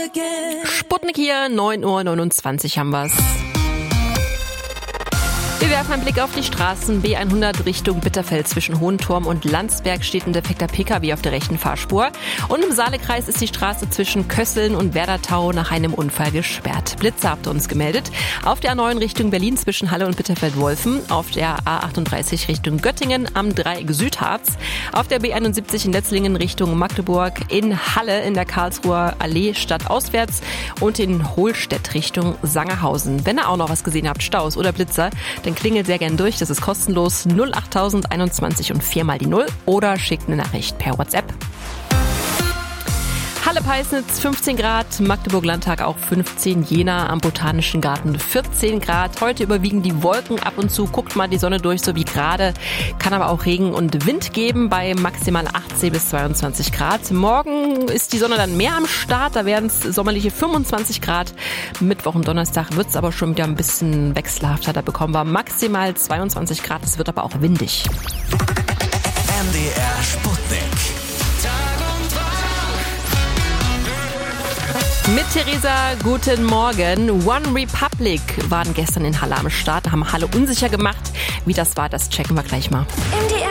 Sputnik hier, 9:29 Uhr haben wir's. Wir werfen einen Blick auf die Straßen. B100 Richtung Bitterfeld zwischen Hohenturm und Landsberg steht ein defekter Pkw auf der rechten Fahrspur. Und im Saalekreis ist die Straße zwischen Kösseln und Werdertau nach einem Unfall gesperrt. Blitzer habt ihr uns gemeldet. Auf der A9 Richtung Berlin zwischen Halle und Bitterfeld-Wolfen. Auf der A38 Richtung Göttingen am Dreieck Südharz. Auf der B71 in Letzlingen Richtung Magdeburg. In Halle in der Karlsruher Allee stadtauswärts. Und in Hohlstedt Richtung Sangerhausen. Wenn ihr auch noch was gesehen habt, Staus oder Blitzer, dann klingelt sehr gern durch, das ist kostenlos 08021 und 4 mal die 0 oder schickt eine Nachricht per WhatsApp. Halle-Peisnitz 15 Grad, Magdeburg-Landtag auch 15, Jena am Botanischen Garten 14 Grad. Heute überwiegen die Wolken ab und zu, guckt mal die Sonne durch, so wie gerade. Kann aber auch Regen und Wind geben bei maximal 18 bis 22 Grad. Morgen ist die Sonne dann mehr am Start, da werden es sommerliche 25 Grad. Mittwoch und Donnerstag wird es aber schon wieder ein bisschen wechselhafter, da bekommen wir maximal 22 Grad, es wird aber auch windig. MDR Sputnik. Mit Theresa, guten Morgen. One Republic waren gestern in Halle am Start, haben Halle unsicher gemacht. Wie das war, das checken wir gleich mal. MDR